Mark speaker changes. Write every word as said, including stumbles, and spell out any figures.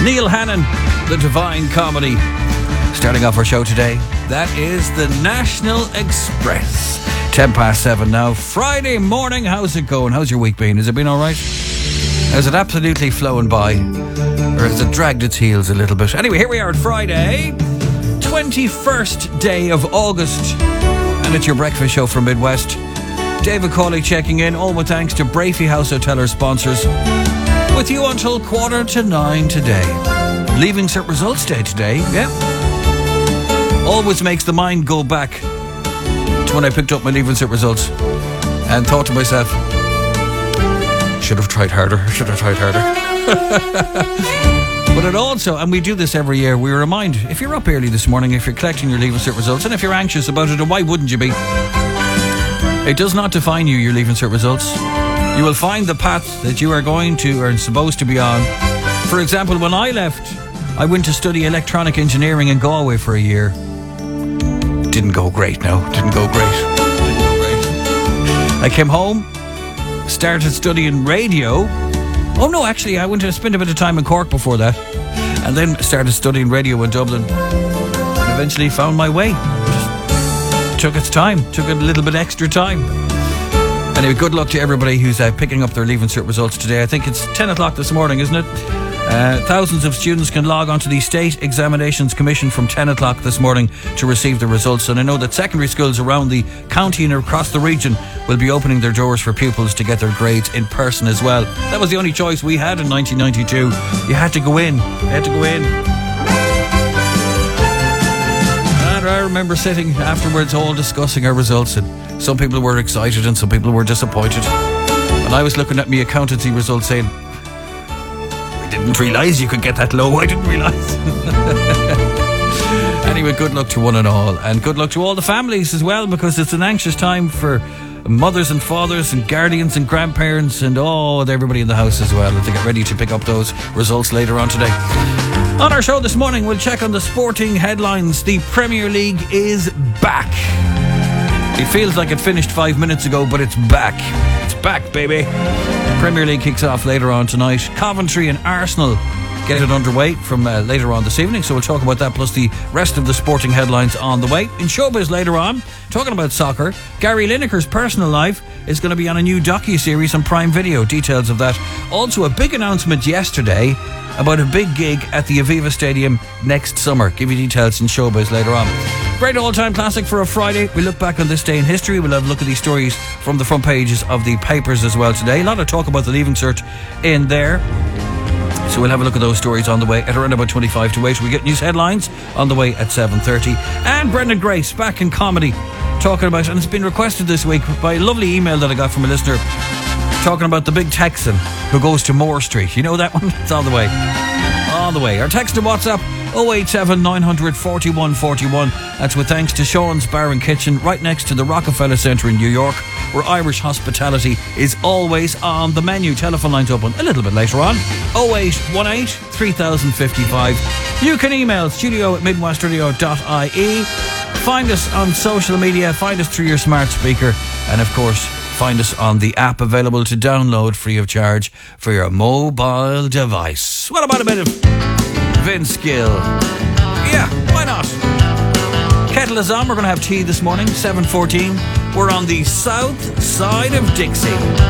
Speaker 1: Neil Hannon, The Divine Comedy. Starting off our show today, that is the National Express. Ten past seven now, Friday morning. How's it going? How's your week been? Has it been all right? Has it absolutely flown by? Or has it dragged its heels a little bit? Anyway, here we are on Friday, twenty-first day of August. And it's your breakfast show from Midwest. David Cawley checking in, all with thanks to Brafey House Hotel, our sponsors. With you until quarter to nine today. Leaving Cert Results Day today, yeah. Always makes the mind go back to when I picked up my Leaving Cert results and thought to myself, should have tried harder, should have tried harder. But it also, and we do this every year, we remind, if you're up early this morning, if you're collecting your Leaving Cert results, and if you're anxious about it, and why wouldn't you be? It does not define you, your Leaving Cert results. You will find the path that you are going to or supposed to be on. For example, when I left, I went to study electronic engineering in Galway for a year. Didn't go great, no. Didn't go great. Didn't go great. I came home, started studying radio. Oh no, actually, I went to spend a bit of time in Cork before that. And then started studying radio in Dublin. And eventually found my way. Just took its time. Took a little bit extra time. Anyway, good luck to everybody who's uh, picking up their Leaving Cert results today. I think it's ten o'clock this morning, isn't it? Uh, thousands of students can log on to the State Examinations Commission from ten o'clock this morning to receive the results. And I know that secondary schools around the county and across the region will be opening their doors for pupils to get their grades in person as well. That was the only choice we had in nineteen ninety-two. You had to go in. You had to go in. And I remember sitting afterwards all discussing our results, and some people were excited and some people were disappointed. And I was looking at my accountancy results saying, I didn't realise you could get that low. I didn't realise. Anyway, good luck to one and all. And good luck to all the families as well, because it's an anxious time for mothers and fathers and guardians and grandparents and all oh, everybody in the house as well, to get ready to pick up those results later on today. On our show this morning, we'll check on the sporting headlines. The Premier League is back. It feels like it finished five minutes ago, but it's back. It's back, baby. Premier League kicks off later on tonight. Coventry and Arsenal get it underway from uh, later on this evening, so we'll talk about that plus the rest of the sporting headlines on the way. In showbiz later on, talking about soccer, Gary Lineker's personal life is going to be on a new docu-series on Prime Video. Details of that. Also a big announcement yesterday about a big gig at the Aviva Stadium next summer. Give you details in showbiz later on. Great all-time classic for a Friday. We look back on this day in history. We'll have a look at these stories from the front pages of the papers as well today. A lot of talk about the Leaving Cert in there. So we'll have a look at those stories on the way at around about twenty-five to eight. We get news headlines on the way at seven thirty. And Brendan Grace back in comedy talking about, and it's been requested this week by a lovely email that I got from a listener talking about the big Texan who goes to Moore Street. You know that one? It's on the way. On the way. Our text and WhatsApp oh eight seven nine hundred forty-one forty-one. That's with thanks to Sean's Bar and Kitchen right next to the Rockefeller Centre in New York, where Irish hospitality is always on the menu. Telephone lines open a little bit later on. oh eight one eight three thousand fifty-five. You can email studio at midwestradio dot I E. Find us on social media. Find us through your smart speaker. And of course, find us on the app available to download free of charge for your mobile device. What about a bit of Vince Gill? Yeah, why not? Kettle is on. We're going to have tea this morning, seven fourteen. We're on the south side of Dixie.